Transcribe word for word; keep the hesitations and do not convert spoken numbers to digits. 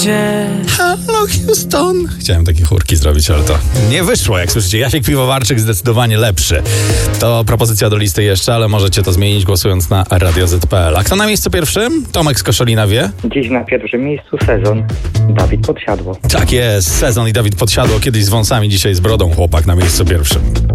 Hello Houston. Chciałem takie chórki zrobić, ale to nie wyszło. Jak słyszycie, Jasiek Piwowarczyk zdecydowanie lepszy. To propozycja do listy jeszcze, ale możecie to zmienić głosując na radio zet kropka pe el. A kto na miejscu pierwszym? Tomek z Koszalina wie? Dziś na pierwszym miejscu Sezon, Dawid Podsiadło. Tak jest, Sezon i Dawid Podsiadło. Kiedyś z wąsami, dzisiaj z brodą chłopak na miejscu pierwszym.